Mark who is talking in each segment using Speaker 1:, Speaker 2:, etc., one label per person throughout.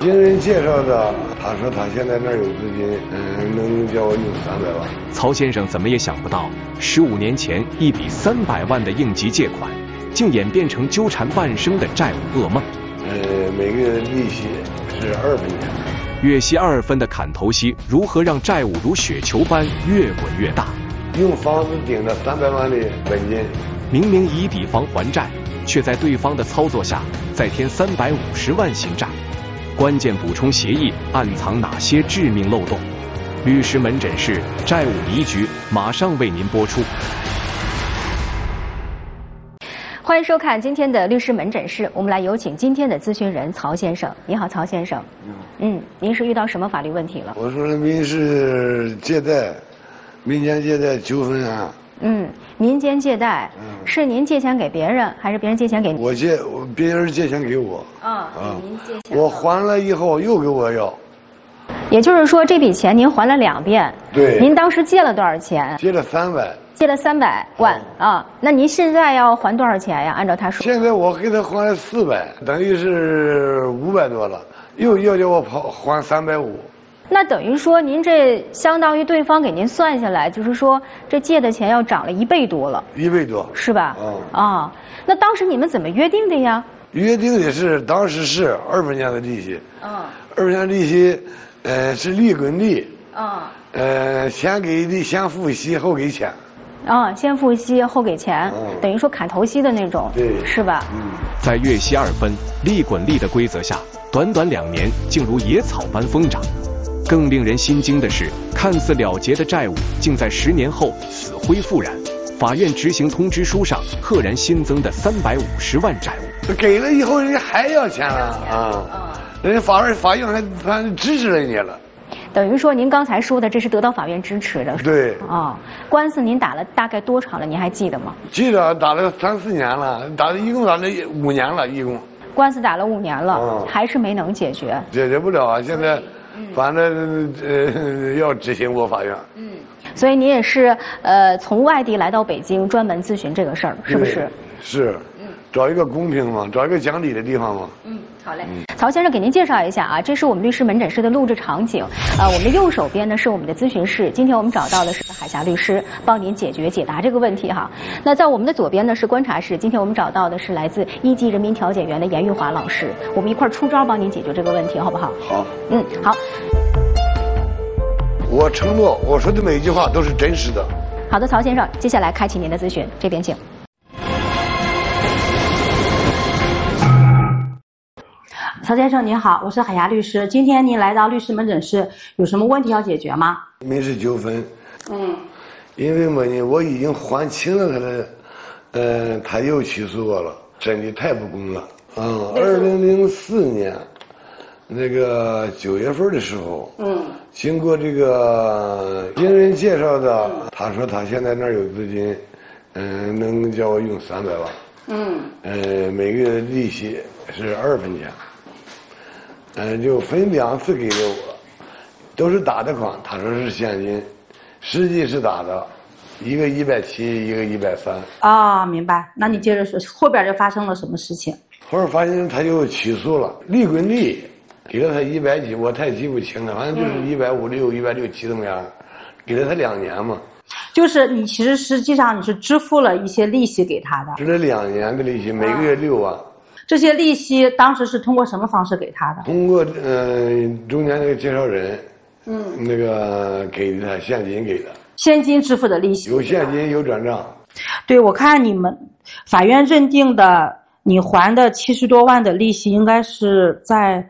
Speaker 1: 经人介绍的，他说他现在那儿有资金，能叫我用300万。
Speaker 2: 曹先生怎么也想不到，15年前一笔300万的应急借款，竟演变成纠缠半生的债务噩梦。
Speaker 1: 每个月的利息是2分钱。
Speaker 2: 月息2分的砍头息，如何让债务如雪球般越滚越大？
Speaker 1: 用房子顶着300万的本金，
Speaker 2: 明明以抵房还债，却在对方的操作下再添350万新债。关键补充协议暗藏哪些致命漏洞？律师门诊室债务迷局马上为您播出。
Speaker 3: 欢迎收看今天的律师门诊室，我们来有请今天的咨询人曹先生。你好，曹先生。您是遇到什么法律问题了？
Speaker 1: 我说的民事借贷、民间借贷纠纷案。
Speaker 3: 民间借贷，是您借钱给别人，还是别人借钱给您？
Speaker 1: 别人借钱给我。
Speaker 3: 您借钱。
Speaker 1: 我还了以后又给我要。
Speaker 3: 也就是说，这笔钱您还了2遍。
Speaker 1: 对。
Speaker 3: 您当时借了多少钱？
Speaker 1: 借了300。
Speaker 3: 借了300万啊？那您现在要还多少钱呀？按照他说。
Speaker 1: 现在我给他还了400，等于是500多了，又要叫我还350。
Speaker 3: 那等于说，您这相当于对方给您算下来，就是说这借的钱要涨了1倍多了。
Speaker 1: 1倍多。
Speaker 3: 是吧？那当时你们怎么约定的呀？
Speaker 1: 约定的是当时是2分钱的利息。2分钱利息，是利滚利。先付息后给钱。
Speaker 3: 先付息后给钱，等于说砍头息的那种，
Speaker 1: 对，
Speaker 3: 是吧？
Speaker 2: 在月息2分、利滚利的规则下，短短2年竟如野草般疯长。更令人心惊的是，看似了结的债务，竟在10年后死灰复燃。法院执行通知书上赫然新增的350万债务，
Speaker 1: 给了以后人家还要钱了人家法院还支持人家了。
Speaker 3: 等于说您刚才说的，这是得到法院支持的。
Speaker 1: 对。
Speaker 3: 官司您打了大概多长了？您还记得吗？
Speaker 1: 记得，打了3、4年了，一共打了5年了，一共。
Speaker 3: 官司打了5年了，还是没能解决。
Speaker 1: 解决不了啊！现在，反正要执行过法院。
Speaker 3: 所以你也是从外地来到北京，专门咨询这个事儿，是不是？
Speaker 1: 是。找一个公平嘛，找一个讲理的地方嘛。
Speaker 3: 好嘞。曹先生给您介绍一下啊，这是我们律师门诊室的录制场景。我们右手边呢是我们的咨询室，今天我们找到的是海霞律师，帮您解答这个问题哈。那在我们的左边呢是观察室，今天我们找到的是来自1级人民调解员的严玉华老师，我们一块儿出招帮您解决这个问题，好不好？
Speaker 1: 好。
Speaker 3: 好。
Speaker 1: 我承诺，我说的每一句话都是真实的。
Speaker 3: 好的，曹先生，接下来开启您的咨询，这边请。
Speaker 4: 曹先生您好，我是海霞律师。今天您来到律师门诊室，有什么问题要解决吗？
Speaker 1: 民事纠纷。因为嘛呢，我已经还清了他的，他又起诉我了，审理太不公了。2004年，那个9月份的时候，经过这个经人介绍的，他说他现在那儿有资金，能叫我用300万。每个月的利息是2分钱。就分2次给了我，都是打的款，他说是现金，实际是打的，一个170，一个130。
Speaker 4: 明白。那你接着说，后边就发生了什么事情？
Speaker 1: 后边发现他就起诉了，利滚利，给了他100几，我太记不清了，反正就是156、167这么样，给了他2年嘛。
Speaker 4: 就是你其实实际上你是支付了一些利息给他的。
Speaker 1: 支了2年的利息，每个月6万。
Speaker 4: 这些利息当时是通过什么方式给他的？
Speaker 1: 通过中间那个介绍人，那个给他现金给的。
Speaker 4: 现金支付的利息。
Speaker 1: 有现金有转账。
Speaker 4: 对，我看你们法院认定的你还的70多万的利息，应该是在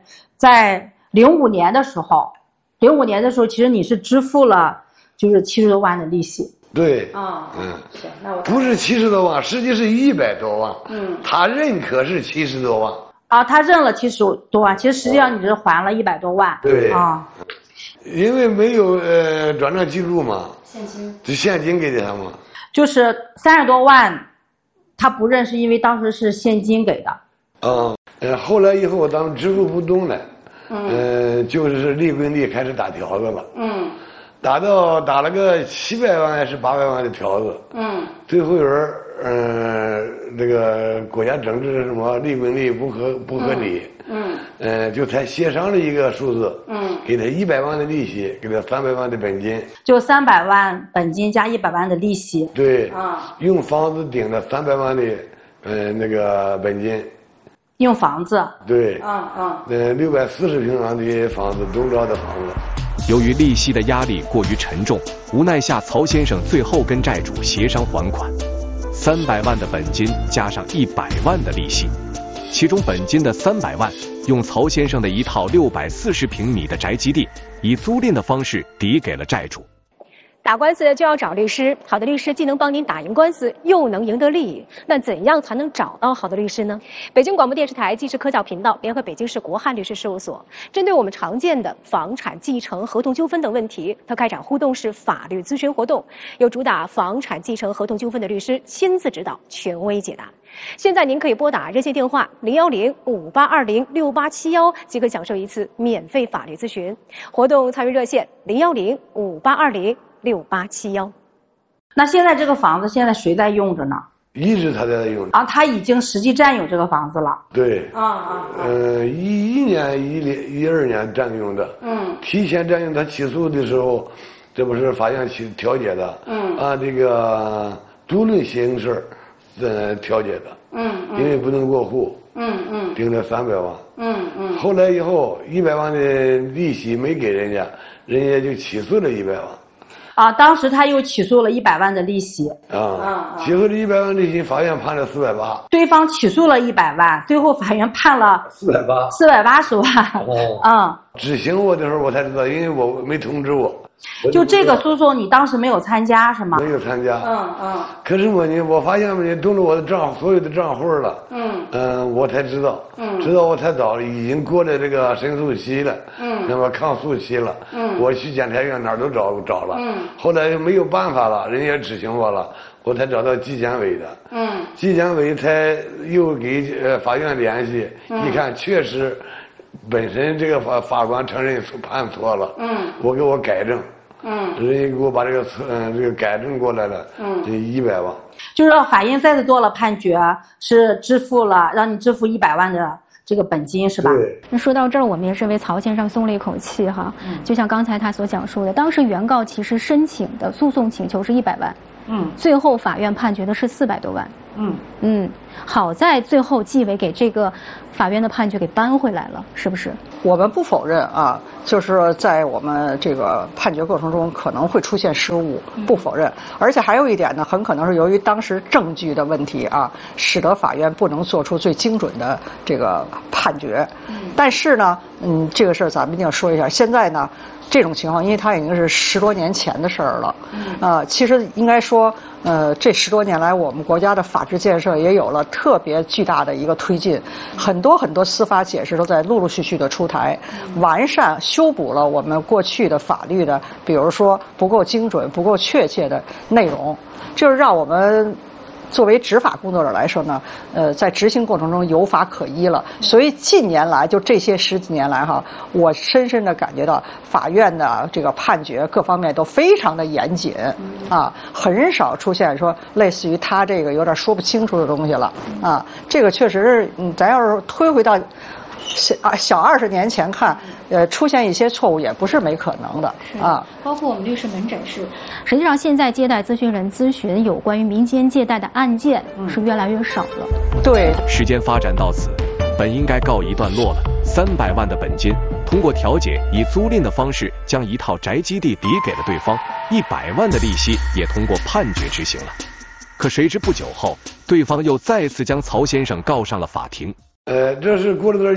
Speaker 4: 05年的时候，05年的时候，其实你是支付了就是70多万的利息。
Speaker 1: 对。
Speaker 4: 行，那我
Speaker 1: 不是70多万，实际是100多万。他认可是70多万。
Speaker 4: 他认了70多万，其实实际上你是还了100多万。
Speaker 1: 对。因为没有转账记录嘛。
Speaker 3: 现金。
Speaker 1: 就现金给的他嘛。
Speaker 4: 就是30多万，他不认是因为当时是现金给的。
Speaker 1: 后来以后咱们支付不动了。就是利滚利开始打条子了。打了个700万还是800万的条子。最后有人那个国家整治什么利滚利不合理。 就才协商了一个数字，给他100万的利息，给他300万的本金，
Speaker 4: 就300万本金加100万的利息。
Speaker 1: 对，用房子顶了300万的，那个本金，
Speaker 4: 用房子，
Speaker 1: 对，640平方的房子，中招的房子。
Speaker 2: 由于利息的压力过于沉重，无奈下曹先生最后跟债主协商还款，300万的本金加上100万的利息，其中本金的300万用曹先生的一套640平米的宅基地，以租赁的方式抵给了债主。
Speaker 3: 打官司就要找律师，好的律师既能帮您打赢官司，又能赢得利益。那怎样才能找到好的律师呢？北京广播电视台纪实科教频道联合北京市国汉律师事务所，针对我们常见的房产继承、合同纠纷等问题，它开展互动式法律咨询活动，由主打房产继承合同纠纷的律师亲自指导，权威解答。现在您可以拨打热线电话01058206871，即可享受一次免费法律咨询。活动参与热线01058206871。
Speaker 4: 那现在这个房子现在谁在用着呢？
Speaker 1: 一直他在用。
Speaker 4: 他已经实际占有这个房子了。
Speaker 1: 对。11年、12年占用的。提前占用，他起诉的时候，这不是法院调解的。按这个租赁形式，调解的。因为不能过户。定了300万。后来以后100万的利息没给人家，人家就起诉了100万。
Speaker 4: 当时他又起诉了100万的利息。
Speaker 1: 起诉了100万利息，法院判了480。
Speaker 4: 对方起诉了100万，最后法院判了480万。
Speaker 1: 执行我的时候我才知道，因为我没通知我。
Speaker 4: 就这个诉讼，你当时没有参加是吗？
Speaker 1: 没有参加。可是我呢，我发现我呢动了我的所有的账户了。我才知道。知道我才早了，已经过了这个申诉期了。那么抗诉期了。我去检察院哪儿都找了。后来没有办法了，人家执行我了，我才找到纪检委的。纪检委才又给法院联系，一看确实。本身这个法官承认判错了，我给我改正，人家给我把这个改正过来了，这100万。
Speaker 4: 就是法院再次做了判决，是让你支付100万的这个本金是吧？
Speaker 1: 对。
Speaker 3: 那说到这儿，我们也是为曹先生松了一口气哈。就像刚才他所讲述的，当时原告其实申请的诉讼请求是100万，最后法院判决的是400多万。好在最后纪委给这个法院的判决给扳回来了，是不是？
Speaker 5: 我们不否认啊，就是在我们这个判决过程中可能会出现失误，不否认。而且还有一点呢，很可能是由于当时证据的问题啊，使得法院不能做出最精准的这个判决。但是呢，这个事儿咱们一定要说一下。现在呢，这种情况，因为它已经是10多年前的事儿了，其实应该说，这10多年来，我们国家的法治建设也有了特别巨大的一个推进，很多司法解释都在陆续的出台，完善修补了我们过去的法律的，比如说不够精准、不够确切的内容，就是让我们作为执法工作者来说呢，在执行过程中有法可依了。所以近年来，就这些10几年来哈，我深深的感觉到法院的这个判决各方面都非常的严谨啊，很少出现说类似于他这个有点说不清楚的东西了啊。这个确实是，咱要是推回到小20年前看，出现一些错误也不是没可能的啊。
Speaker 3: 包括我们律师门诊室，实际上现在接待咨询人咨询有关于民间借贷的案件是越来越少了。
Speaker 5: 对，
Speaker 2: 时间发展到此，本应该告一段落了。300万的本金，通过调解以租赁的方式将一套宅基地抵给了对方，100万的利息也通过判决执行了。可谁知不久后，对方又再次将曹先生告上了法庭。
Speaker 1: 这是过了段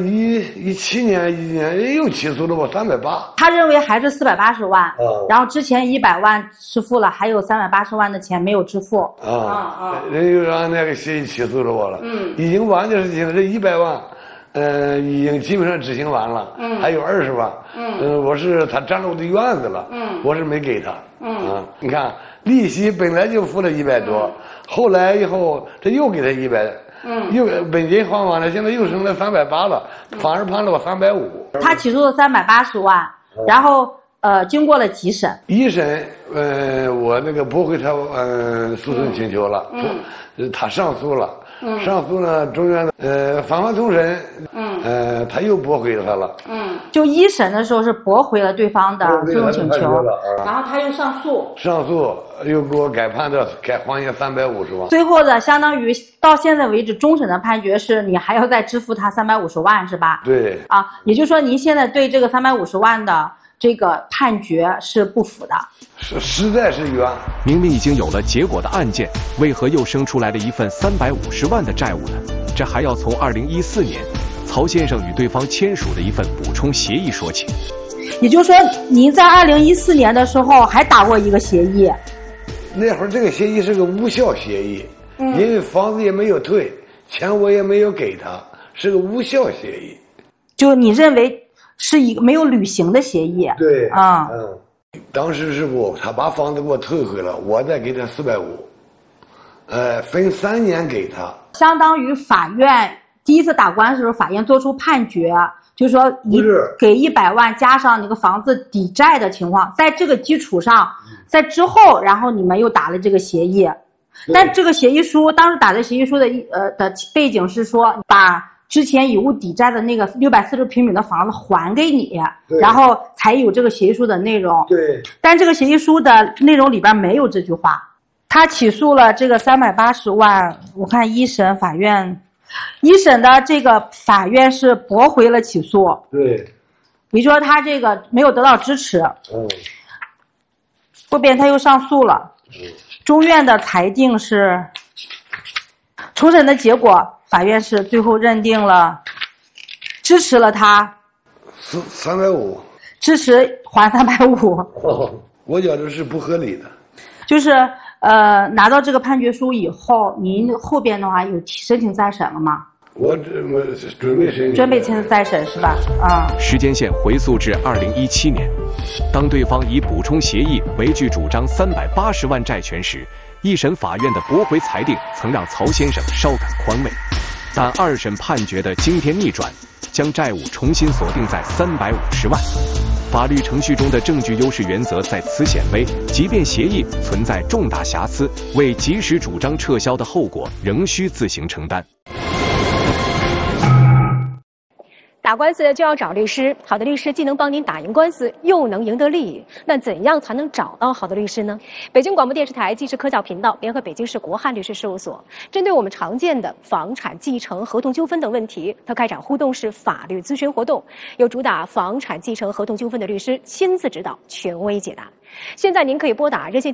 Speaker 1: 17年又起诉了我380。
Speaker 4: 他认为还是480万，然后之前100万支付了，还有380万的钱没有支付。
Speaker 1: 人又按那个协议起诉了我了。已经完的事情，这100万，已经基本上执行完了。还有20万。他占了我的院子了。我是没给他。你看利息本来就付了100多，后来以后这又给他100。又本金还完了，现在又剩了380了，反而判了我350。
Speaker 4: 他起诉了380万，然后经过了几审？
Speaker 1: 一审，我那个驳回他诉讼请求了，他上诉了， 上诉呢，中院返还重审，他又驳回他了。
Speaker 4: 就一审的时候是驳回了对方的诉讼请求，然后他又上诉，
Speaker 1: 又给我改判的，改还你350万。
Speaker 4: 最后的相当于到现在为止，终审的判决是你还要再支付他350万，是吧？
Speaker 1: 对。
Speaker 4: 啊，也就是说您现在对这个350万的这个判决是不服的。
Speaker 1: 实在是冤。
Speaker 2: 明明已经有了结果的案件，为何又生出来了一份350万的债务呢？这还要从2014年曹先生与对方签署的一份补充协议说起。
Speaker 4: 也就是说，您在2014年的时候还打过一个协议。
Speaker 1: 那会儿这个协议是个无效协议，因为房子也没有退，钱我也没有给他，是个无效协议。
Speaker 4: 就你认为是一个没有履行的协议？
Speaker 1: 对。
Speaker 4: 啊。
Speaker 1: 当时是他把房子给我退回了，我再给他450，分3年给他。
Speaker 4: 相当于法院第一次打官司的时候，法院作出判决，就是说你给100万加上那个房子抵债的情况，在这个基础上，在之后，然后你们又打了这个协议。但这个协议书当时打的协议书的背景是说，把之前以物抵债的那个640平米的房子还给你，然后才有这个协议书的内容。
Speaker 1: 对。
Speaker 4: 但这个协议书的内容里边没有这句话。他起诉了这个380万，我看一审的这个法院是驳回了起诉。
Speaker 1: 对。
Speaker 4: 你说他这个没有得到支持。后边他又上诉了。中院的裁定是，重审的结果，法院是最后认定了，支持了他
Speaker 1: 350，
Speaker 4: 支持还350。
Speaker 1: 我觉得是不合理的。
Speaker 4: 就是拿到这个判决书以后，您后边的话有申请再审了吗？
Speaker 1: 我准备申请。
Speaker 4: 准备再审是吧？啊。
Speaker 2: 时间线回溯至2017年，当对方以补充协议为据主张380万债权时，一审法院的驳回裁定曾让曹先生稍感宽慰，但二审判决的惊天逆转，将债务重新锁定在350万。法律程序中的证据优势原则在此显微，即便协议存在重大瑕疵，未及时主张撤销的后果仍需自行承担。
Speaker 3: 打官司就要找律师，好的律师既能帮您打赢官司，又能赢得利益。那怎样才能找到好的律师呢？北京广播电视台纪实科教频道联合北京市国汉律师事务所，针对我们常见的房产继承、合同纠纷等问题，它开展互动式法律咨询活动，由主打房产继承合同纠纷的律师亲自指导，权威解答。现在您可以拨打热线